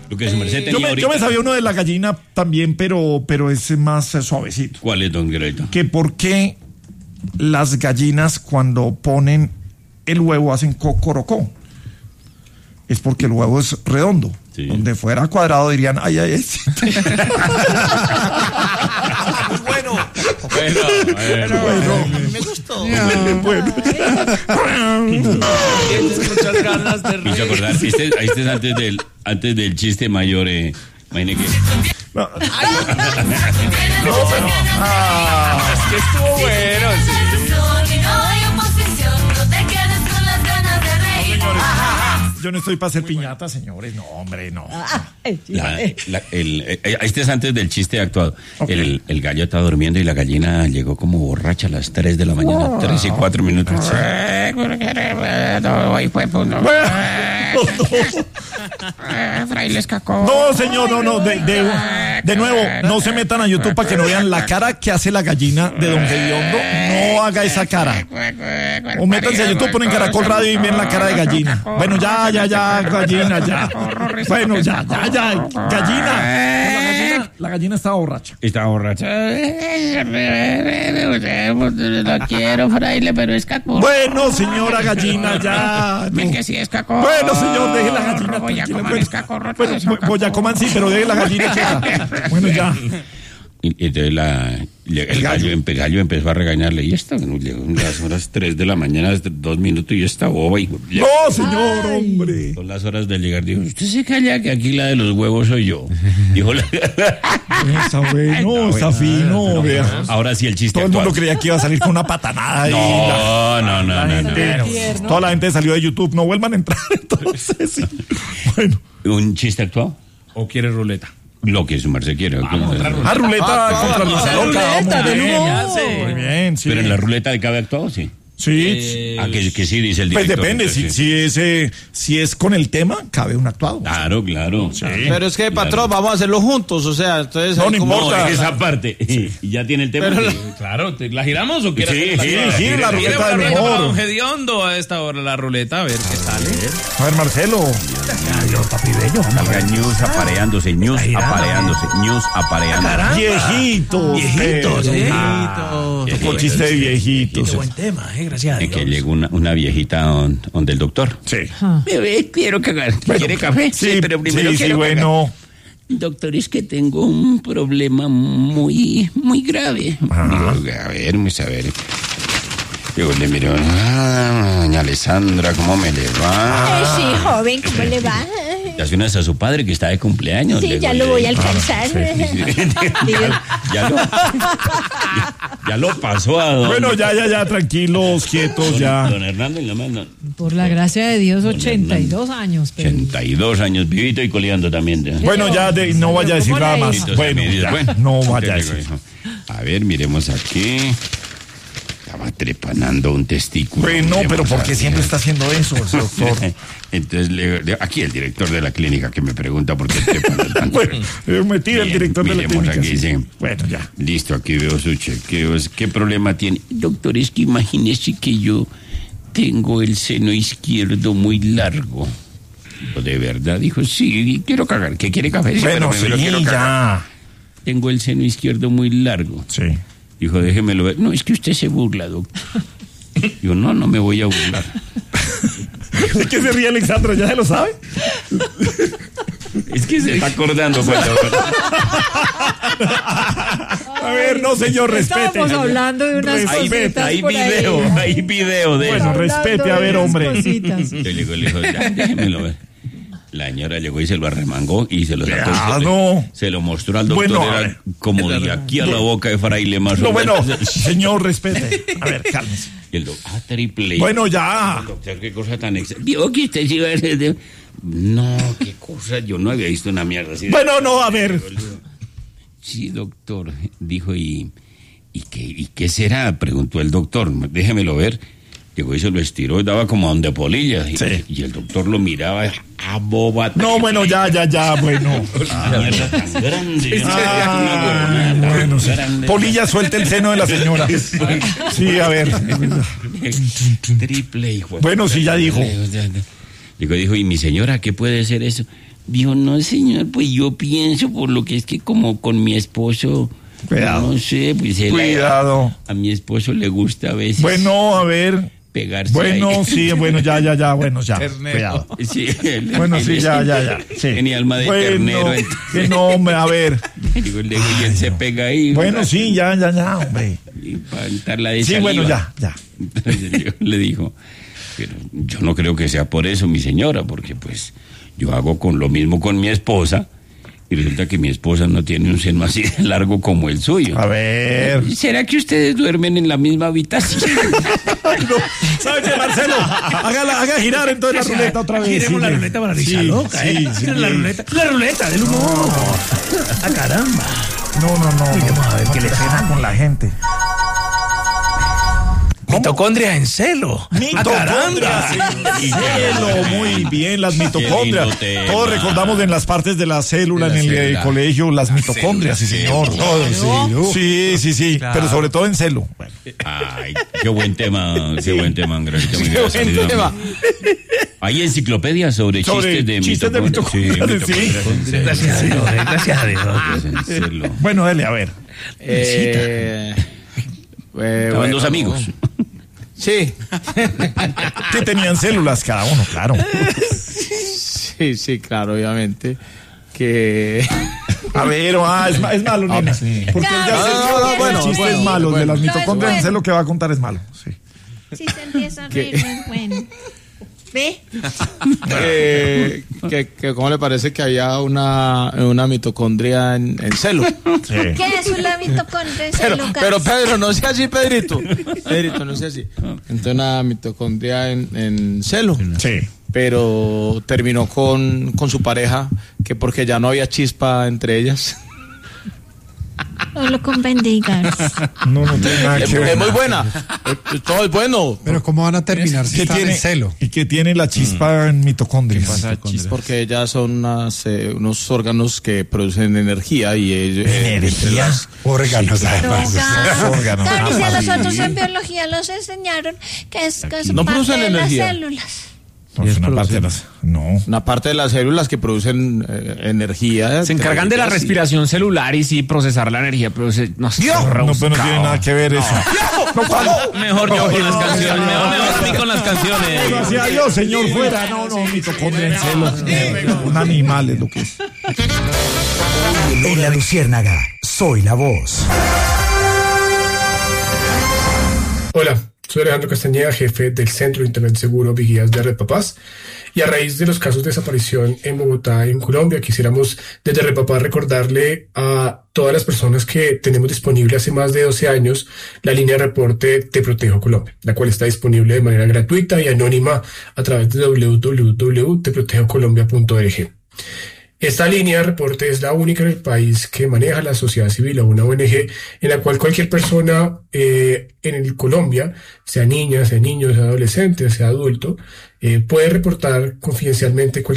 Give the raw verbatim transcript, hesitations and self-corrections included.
Lo que su merced tenía Yo me, ahorita. yo me sabía uno de la gallina también, pero, pero es más eh, suavecito. ¿Cuál es, don Greito? Que por qué las gallinas cuando ponen el huevo hacen cocorocó. Es porque el huevo es redondo. Sí. Donde fuera cuadrado dirían, ay, ay, ay. Bueno, bueno, bueno, bueno, me gustó. Bueno. Muchas ganas de reír. Me hizo acordar, este, este es antes del, antes del chiste mayor, eh, imagínate que... No. no, pero... Ah, es que estuvo bueno, sí. Yo no estoy para hacer piñata, señores. No, hombre, no. La, la, el, el, este es antes del chiste actuado. Okay. El, el gallo estaba durmiendo y la gallina llegó como borracha a las tres de la mañana. Oh. tres y cuatro minutos. No, señor, no, no. De, de, de nuevo, no se metan a YouTube para que no vean la cara que hace la gallina de Don Gediondo. No haga esa cara. O métanse a YouTube, ponen Caracol Radio y ven la cara de gallina. Bueno, ya, ya, ya, gallina, ya. Bueno, ya, ya, ya, gallina. La gallina, la gallina estaba borracha. Estaba borracha. Lo quiero, fraile, pero es cacor. Bueno, señora gallina, ya. No. Que sí es cacor. Bueno, señor, deje la gallina. Voy a comer es cacor. Bueno, voy a comer sí, pero deje la gallina quieta. Bueno, ya. Y entonces la, el, el gallo, gallo, gallo empezó a regañarle. Y esta, llegó a las horas tres de la mañana, dos minutos, y esta boba. Y, no, señor, hombre. Son las horas de llegar. Dijo, usted se calla que aquí la de los huevos soy yo. Dijo la... Está bueno, está fino. No, vea. Ahora sí el chiste. Todo el mundo creía que iba a salir con una patanada. No, no, no, no, no, no. Toda la gente salió de YouTube. No vuelvan a entrar, entonces. Sí. Bueno. ¿Un chiste actuado? ¿O quiere ruleta? Lo que su merced quiere. Vamos, otra ruleta. Ah, ruleta ah, contra Luisa Loca. Muy bien, sí. Pero en la ruleta le cabe actuado, sí. Sí. Eh, ah, que, que sí, dice el director. Pues depende, si, si, es, eh, si es con el tema, cabe un actuado. Claro, claro. Sí. Pero es que, patrón, claro. Vamos a hacerlo juntos, o sea, entonces... No, no importa. No, esa parte. Sí. Y ya tiene el tema. Pero, sí. Claro, ¿la giramos o quieres sí, hacer la Sí, sí, la ruleta del humor. Don Gediondo a esta hora la ruleta, a ver qué sale. A ver, Marcelo. Dios, papi bello. Salga News apareándose, News apareándose, News apareándose. Viejitos. Viejitos, viejitos. Con chiste de viejitos. Qué buen tema, eh, gracias a Dios. Que llegó una, una viejita donde on el doctor. Sí. Bebé, quiero cagar. Bueno, ¿quiere café? Sí, sí, pero primero sí, quiero sí, bueno. Doctor, es que tengo un problema muy, muy grave. Digo, a ver, a ver. Digo, le miro, ah, doña Alessandra, ¿cómo me le va? Ay, sí, joven, ¿cómo le va? Le hace unas a su padre que está de cumpleaños. Sí, le, ya le, lo voy a le, alcanzar. Sí, sí, sí. ya, ya, lo, ya, ya lo pasó a don... Bueno, ya, ya, ya, tranquilos, quietos, don, ya. Don Hernando en la mano. Por la gracia de Dios, ochenta y dos años. Pero... ochenta y dos años, vivito y coleando también. ¿Ya? Bueno, ya de, no vaya a decir nada más. Bueno, ya, bueno, no vaya a decir. A ver, miremos aquí. Estaba trepanando un testículo. Bueno, pero ¿por qué siempre está haciendo eso, doctor? Entonces, le, le, aquí el director de la clínica que me pregunta por qué trepan tanto. Bueno, metí el director de la clínica. Aquí, sí. Bueno, ya. Listo, aquí veo su chequeo. ¿Qué problema tiene? Doctor, es que imagínese que yo tengo el seno izquierdo muy largo. ¿De verdad? Dijo, sí, quiero cagar. ¿Qué quiere café? Sí, bueno, sí, quiero ya. Tengo el seno izquierdo muy largo. Sí. Dijo, déjemelo ver. No, es que usted se burla, doctor. Digo, no, no me voy a burlar. ¿De qué se ríe Alexandra? ¿Ya se lo sabe? Es que se está acordando cuando... A ver, no, señor, respete. Estamos hablando de unas cositas Hay por video, ahí. hay video de bueno, eso. Bueno, respete, a ver, hombre. Yo le digo, le digo, ya, déjemelo ver. La señora llegó y se lo arremangó y se lo sacó. Ah, se, no. se lo mostró al doctor. Bueno, era como de aquí a la boca de fraile más no, o menos. bueno, señor, respete. A ver, cálmese. Y el doctor, ah, triple. Bueno, ya. Doctor, qué cosa tan ex... Vio que usted iba a hacer... No, qué cosa, yo no había visto una mierda así. Bueno, no, a ver. Sí, doctor, dijo, ¿y, y, qué, ¿y qué será? Preguntó el doctor, déjemelo ver. Llegó y se lo estiró, daba como donde polillas. Y, sí. y el doctor lo miraba abobado. No, bueno, ya, ya, ya, bueno. Ah, mierda tan grande. Ah, no, bueno, sí. Polilla, suelta el seno de la señora. Sí, a ver. Triple, hijo. Bueno, sí, ya dijo. Digo, dijo, ¿y mi señora qué puede ser eso? Dijo, no, señor, pues yo pienso por lo que es que como con mi esposo... Cuidado. No sé, pues él Cuidado. A, a mi esposo le gusta a veces... Bueno, a ver... Pegarse Bueno, ahí. sí, bueno, ya, ya, ya, bueno, ya. Ternero. Cuidado. Sí, él- Bueno, él sí, es- ya, ya, ya. Sí. Tenía alma de bueno, ternero. entonces- que no, hombre, a ver. Digo, le digo, y él se pega ahí. Bueno, sí, ya, ya, ya, hombre. Y para untarla de Sí, saliva. bueno, ya, ya. Entonces yo le dijo, pero yo no creo que sea por eso, mi señora, porque pues yo hago con lo mismo con mi esposa y resulta que mi esposa no tiene un seno así de largo como el suyo. A ver. ¿Será que ustedes duermen en la misma habitación? ¿Sabe qué, Marcelo? Haga, la- haga girar entonces la ruleta otra vez. Giremos la sigue. ruleta para risa Sí, loca, ¿eh? sí, sí. Gira la ruleta. La ruleta del humor. ¡Ah, caramba! No, no, no. Miremos a ver no qué te le pena pasa. con la gente. Mitocondria en celo. ¡Ah, Mitocondria, caramba! sí. Celo, muy bien, las mitocondrias. lindo tema. Todos recordamos en las partes de la célula De la en el eh, célula. colegio, las mitocondrias, sí, señor. Todos, sí, sí, sí, Claro. pero sobre todo en celo. Bueno, Ay, qué buen tema, qué buen tema, Angrelita, muy Qué gracias, buen Dios tema. mío. Hay enciclopedias sobre, Sobre chistes de chistes de mitocondria. mitocondria, sí. mitocondrias en celo. Gracias a Dios, eh, gracias a Dios. Mitocondrias en celo. bueno, dele, a ver. Eh, eh, Estaban bueno, dos amigos. Sí, Que tenían células cada uno, claro. sí, sí, claro, obviamente. Que. A ver, ah, es, ma- es malo, nena. Porque él ya Claro, se no, no, no, bueno, chistes bueno, malos de bueno. las No, es mitocondrias en bueno. celo que va a contar es malo. Sí. Si se empieza a reír, no es bueno. ¿Ve? eh, que, que ¿Cómo le parece que había una, una mitocondria en, en celo? Sí. ¿Qué es una mitocondria? Pero, Lucas? pero Pedro, no sea así, Pedrito. Pedrito, no sea así. Entonces, una mitocondria en, en celo. Sí. Pero terminó con, con su pareja, que porque ya no había chispa entre ellas. No lo bendiga. No, no tiene nada Es, que ver. es muy buena. Eh, Todo es bueno. Pero ¿cómo van a terminar si ¿Qué están tiene, en celo? ¿Y qué tiene la chispa en mitocondrias? Porque ellas son unas, eh, unos órganos que producen energía y ellos, eh, entre las- Órganos, además. órganos. Claro, y si a Ah, nosotros sí. en biología nos enseñaron que es, que es No parte producen de energía. las células. No, es una parte de las... No. una parte de las células que producen eh, energía. Se encargan de la Sí. respiración celular y sí procesar la energía, pero se, no, sé, No, pero no tiene nada que ver eso. Mejor yo con las canciones, mejor me voy con las canciones. Gracias a Dios, señor, fuera. No, no, mitocondria en celo. Un animal es lo que es. En La Luciérnaga, soy la voz. Hola, soy Alejandro Castañeda, jefe del Centro de Internet Seguro Vigías de Red Papás. Y a raíz de los casos de desaparición en Bogotá y en Colombia, quisiéramos desde Red Papás recordarle a todas las personas que tenemos disponible hace más de doce años la línea de reporte Te Protejo Colombia, la cual está disponible de manera gratuita y anónima a través de doble u doble u doble u punto te protejo colombia punto org. Esta línea de reporte es la única en el país que maneja la sociedad civil o una O N G, en la cual cualquier persona eh, en el Colombia, sea niña, sea niño, sea adolescente, sea adulto, eh, puede reportar confidencialmente cualquier